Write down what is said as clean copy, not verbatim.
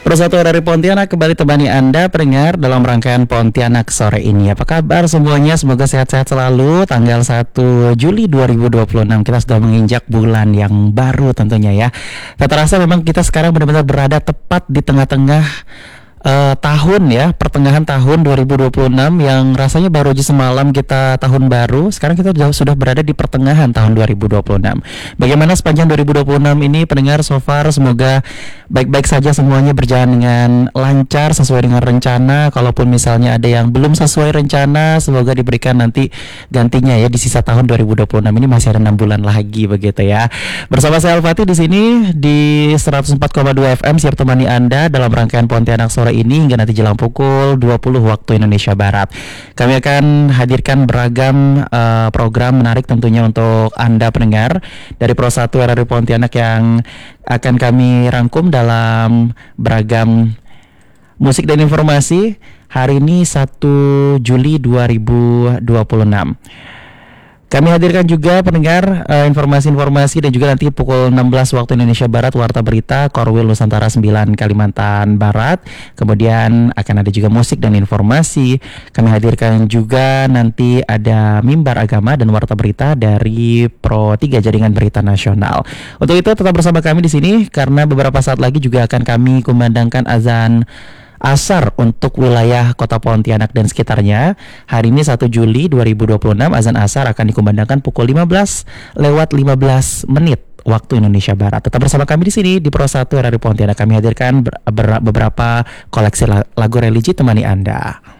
Persatuan dari Pontianak kembali temani Anda pendengar dalam rangkaian Pontianak sore ini. Apa kabar semuanya? Semoga sehat-sehat selalu. Tanggal 1 Juli 2026 kita sudah menginjak bulan yang baru tentunya ya. Tak terasa memang kita sekarang benar-benar berada tepat di tengah-tengah tahun ya, pertengahan tahun 2026 yang rasanya baru aja semalam kita tahun baru. Sekarang kita sudah berada di pertengahan tahun 2026. Bagaimana sepanjang 2026 ini pendengar so far? Semoga baik-baik saja semuanya, berjalan dengan lancar sesuai dengan rencana. Kalaupun misalnya ada yang belum sesuai rencana, semoga diberikan nanti gantinya ya di sisa tahun 2026 ini. Masih ada 6 bulan lagi begitu ya. Bersama saya Al-Fatih di sini di 104,2 FM siap temani Anda dalam rangkaian Pontianak sore ini hingga nanti jelang pukul 20 waktu Indonesia Barat. Kami akan hadirkan beragam program menarik tentunya untuk Anda pendengar dari Pro 1 RRI Pontianak yang akan kami rangkum dalam beragam musik dan informasi hari ini 1 Juli 2026. Kami hadirkan juga pendengar informasi-informasi dan juga nanti pukul 16 waktu Indonesia Barat Warta Berita Korwil Nusantara 9 Kalimantan Barat. Kemudian akan ada juga musik dan informasi. Kami hadirkan juga nanti ada mimbar agama dan Warta Berita dari Pro 3 Jaringan Berita Nasional. Untuk itu tetap bersama kami di sini karena beberapa saat lagi juga akan kami kumandangkan azan Asar untuk wilayah Kota Pontianak dan sekitarnya. Hari ini 1 Juli 2026 azan Asar akan dikumandangkan pukul 15:15 waktu Indonesia Barat. Tetap bersama kami di sini di Pro 1 RRI Pontianak. Kami hadirkan beberapa koleksi lagu religi temani Anda.